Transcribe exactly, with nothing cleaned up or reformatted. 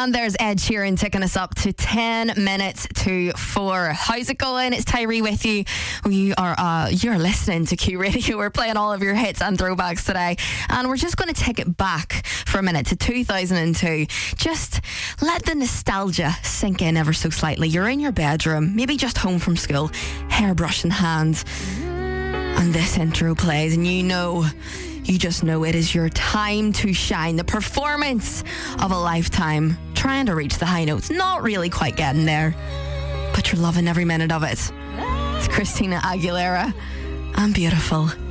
And there's Ed Sheeran taking us up to ten minutes to four. How's it going? It's Tyree with you. You are uh, you're listening to Q Radio. We're playing all of your hits and throwbacks today, and we're just going to take it back for a minute to two thousand two. Just let the nostalgia sink in ever so slightly. You're in your bedroom, maybe just home from school, hairbrush in hand, and this intro plays, and you know. You just know it is your time to shine. The performance of a lifetime. Trying to reach the high notes. Not really quite getting there. But you're loving every minute of it. It's Christina Aguilera. I'm beautiful.